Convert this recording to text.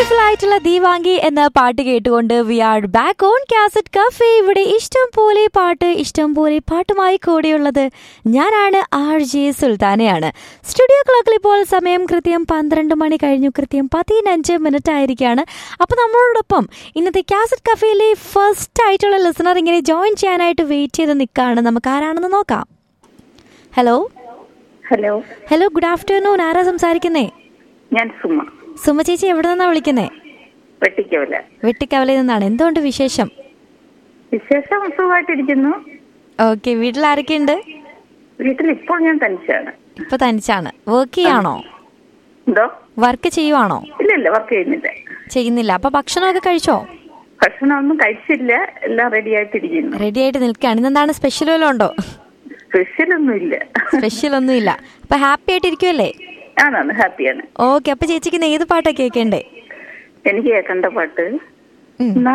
Beautiful ആയിട്ടുള്ള ദീവാങ്കി എന്ന പാട്ട് കേട്ടുകൊണ്ട് V are back on cassette cafe. ഇവിടെ ഇഷ്ടം പോലെ പാട്ടുമായി കൂടെയുള്ളത് ഞാനാണ് RJ സുൽത്താനയാണ്. സ്റ്റുഡിയോ ക്ലോക്കിൽ ഇപ്പോൾ സമയം കൃത്യം 12 മണി കഴിഞ്ഞു, കൃത്യം 15 ആയിരിക്കുകയാണ്. അപ്പോൾ നമ്മളോടൊപ്പം ഇന്നത്തെ കാസറ്റ് കഫേയിലെ ഫസ്റ്റ് ആയിട്ടുള്ള ലിസണർ ഇങ്ങനെ ജോയിൻ ചെയ്യാനായിട്ട് വെയിറ്റ് ചെയ്ത് നിൽക്കുകയാണ്. നമുക്ക് ആരാണെന്ന് നോക്കാം. Hello hello hello good afternoon. ആരാ സംസാരിക്കുന്നേ? ഞാൻ സുമ ചേച്ചി എവിടെ നിന്നാ വിളിക്കുന്നേ? വെട്ടിക്കവലയിൽ നിന്നാണ്. എന്തുകൊണ്ട് വിശേഷം? വിശേഷം സുഖമായിട്ടിരിക്കുന്നു. ഓക്കെ, വീട്ടിൽ ആരൊക്കെയുണ്ട്? വീട്ടിൽ ഇപ്പോൾ ഞാൻ തനിച്ചാണ്. ഇപ്പൊ തനിച്ചാണ്. വർക്ക് ചെയ്യാണോ? എന്തോ വർക്ക് ചെയ്യുവാണോ? ഇല്ല വർക്ക് ചെയ്യുന്നില്ല. അപ്പൊ ഭക്ഷണമൊക്കെ കഴിച്ചോ? ഭക്ഷണമൊന്നും കഴിച്ചില്ല, എല്ലാം റെഡി ആയിട്ടിരിക്കുന്നു. റെഡി ആയിട്ട് നിൽക്കുകയാണ്. ഇന്നെന്താണ് സ്പെഷ്യൽ വല്ലതും ഉണ്ടോ? സ്പെഷ്യൽ ഒന്നുമില്ല. അപ്പൊ ഹാപ്പി ആയിട്ടിരിക്കുമല്ലേ? ആണാണ്, ഹാപ്പിയാണ്. ഓക്കെ, അപ്പൊ ചേച്ചിക്ക് ഏത് പാട്ടാ കേൾക്കണ്ടേ? എനിക്ക് കേൾക്കേണ്ട പാട്ട്